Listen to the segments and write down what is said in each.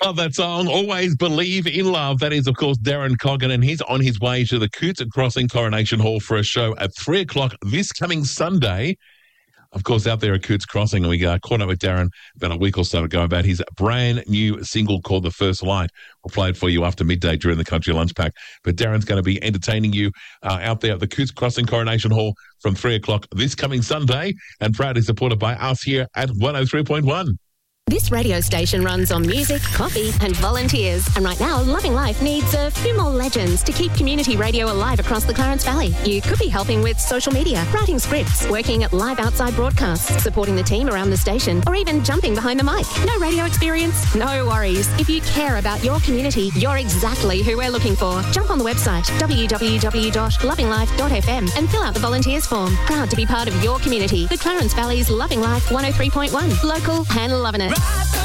Love that song. Always believe in love. That is, of course, Darren Coggan, and he's on his way to the Coots Crossing Coronation Hall for a show at 3 o'clock this coming Sunday. Of course, out there at Coots Crossing, and we caught up with Darren about a week or so ago about his brand new single called The First Light. We'll play it for you after midday during the Country Lunch Pack. But Darren's going to be entertaining you out there at the Coots Crossing Coronation Hall from 3 o'clock this coming Sunday, and proudly supported by us here at 103.1. This radio station runs on music, coffee and volunteers. And right now, Loving Life needs a few more legends to keep community radio alive across the Clarence Valley. You could be helping with social media, writing scripts, working at live outside broadcasts, supporting the team around the station, or even jumping behind the mic. No radio experience? No worries. If you care about your community, you're exactly who we're looking for. Jump on the website, www.lovinglife.fm, and fill out the volunteers form. Proud to be part of your community. The Clarence Valley's Loving Life 103.1. Local and loving it.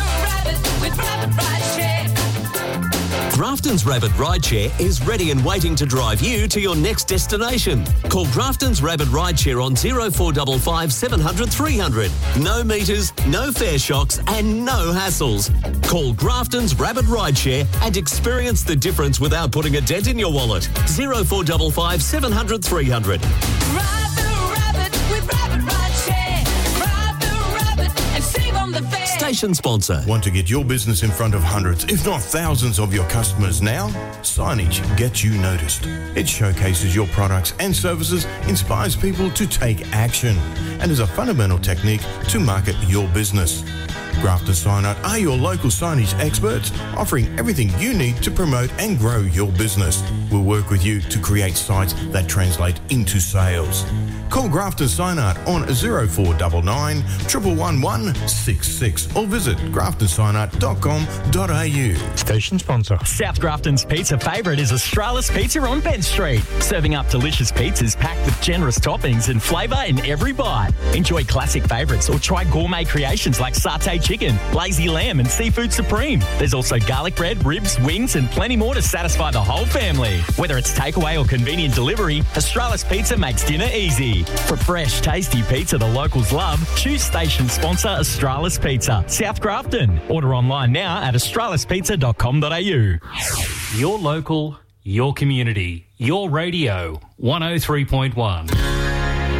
Grafton's Rapid Rideshare is ready and waiting to drive you to your next destination. Call Grafton's Rapid Rideshare on 0455 700 300. No meters, no fare shocks and no hassles. Call Grafton's Rapid Rideshare and experience the difference without putting a dent in your wallet. 0455 700 300. Ride the rabbit with Rapid Rideshare. Ride the rabbit and save on the fare. Station sponsor. Want to get your business in front of hundreds, if not thousands of your customers now? Signage gets you noticed. It showcases your products and services, inspires people to take action, and is a fundamental technique to market your business. Grafton Sign Art are your local signage experts, offering everything you need to promote and grow your business. We'll work with you to create sites that translate into sales. Call Grafton Sign Art on 0499 111 66 or visit graftonsignart.com.au. Station sponsor. South Grafton's pizza favourite is Australis Pizza on Bent Street, serving up delicious pizzas packed with generous toppings and flavour in every bite. Enjoy classic favourites or try gourmet creations like satay chicken, lazy lamb and seafood supreme. There's also garlic bread, ribs, wings and plenty more to satisfy the whole family. Whether it's takeaway or convenient delivery, Australis Pizza makes dinner easy. For fresh, tasty pizza the locals love, choose station sponsor Australis Pizza, South Grafton. Order online now at australispizza.com.au. Your local, your community, your radio, 103.1.